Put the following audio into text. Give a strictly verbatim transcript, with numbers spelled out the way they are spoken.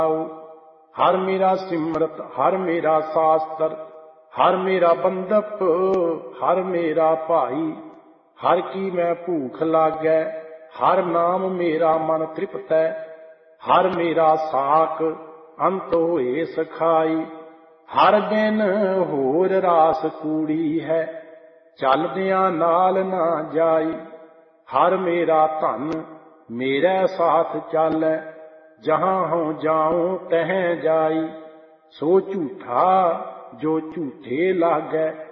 हर मेरा सिमरत हर मेरा शास्त्र, हर मेरा बंदप हर मेरा भाई। हर की मैं भूख लागै, हर नाम मेरा मन तृप्तै। हर मेरा साक अंत होए सखाई, हर बिन होर रास कूड़ी है, चलदियां नाल ना जाई। हर मेरा धन मेरे साथ चालै, जहाँ हूँ जाऊं तहें जाई। सो झूठा जो झूठे लागै,